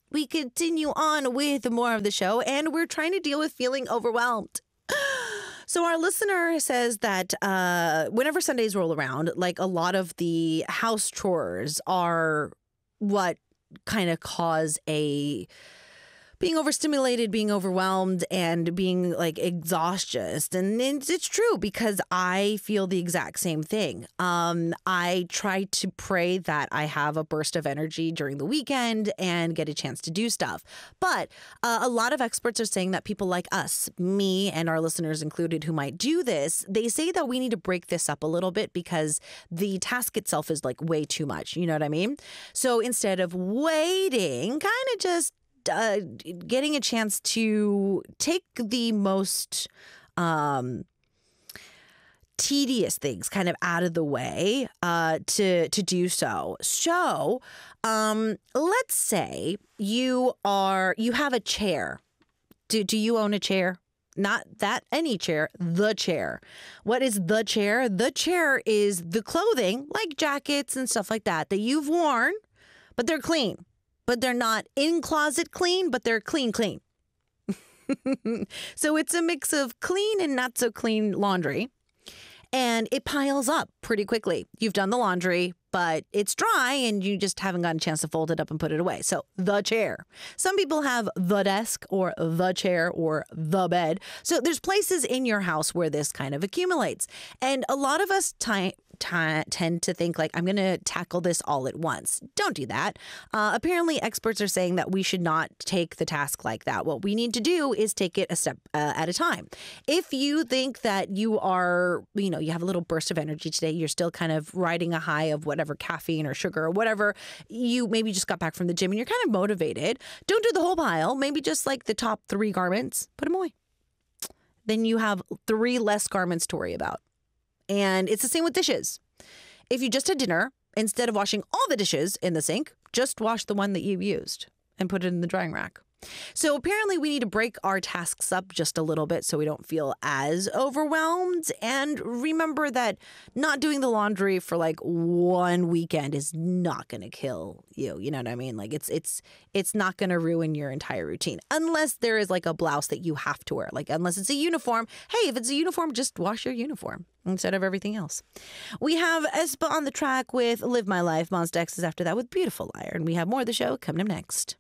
we continue on with more of the show, and we're trying to deal with feeling overwhelmed. So our listener says that whenever Sundays roll around, like a lot of the house chores are what kind of cause being overstimulated, being overwhelmed, and being like exhausted. And it's true because I feel the exact same thing. I try to pray that I have a burst of energy during the weekend and get a chance to do stuff. But a lot of experts are saying that people like us, me and our listeners included who might do this, they say that we need to break this up a little bit because the task itself is like way too much. You know what I mean? So instead of waiting, kind of just getting a chance to take the most tedious things kind of out of the way to do so. So let's say you have a chair. Do you own a chair? Not that any chair, the chair. What is the chair? The chair is the clothing, like jackets and stuff like that you've worn, but they're clean. But they're not in closet clean, but they're clean. So it's a mix of clean and not so clean laundry. And it piles up pretty quickly. You've done the laundry, but it's dry and you just haven't gotten a chance to fold it up and put it away. So the chair. Some people have the desk or the chair or the bed. So there's places in your house where this kind of accumulates. And a lot of us tend to think like, I'm going to tackle this all at once. Don't do that. Apparently, experts are saying that we should not take the task like that. What we need to do is take it a step at a time. If you think that you are, you have a little burst of energy today, you're still kind of riding a high of whatever caffeine or sugar or whatever, you maybe just got back from the gym and you're kind of motivated. Don't do the whole pile. Maybe just like the top 3 garments, put them away. Then you have 3 less garments to worry about. And it's the same with dishes. If you just had dinner, instead of washing all the dishes in the sink, just wash the one that you used and put it in the drying rack. So apparently we need to break our tasks up just a little bit so we don't feel as overwhelmed. And remember that not doing the laundry for like one weekend is not going to kill you. You know what I mean? Like it's not going to ruin your entire routine unless there is like a blouse that you have to wear. Like unless it's a uniform. Hey, if it's a uniform, just wash your uniform instead of everything else. We have Espa on the track with Live My Life. Monsta X is after that with Beautiful Liar. And we have more of the show coming up next.